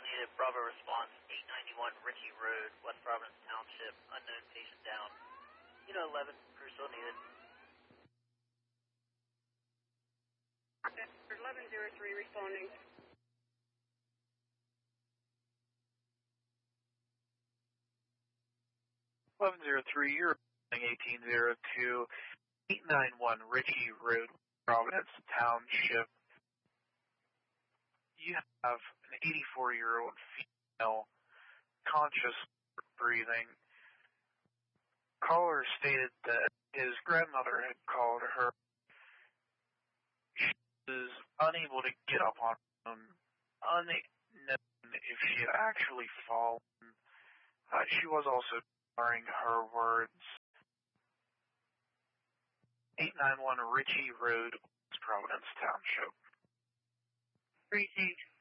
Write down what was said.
needed. Bravo response, 891 Ritchie Road, West Providence Township, unknown patient down. Unit 11, crew still needed. 1103 responding. 1103, you're 1802, 891 Ritchie Road, Providence Township. You have an 84-year-old female, conscious, breathing. Caller stated that his grandmother had called her. She was unable to get up on her own, unknown if she had actually fallen. She was also ignoring her words. 891 Ritchie Road, Providence Township. Received.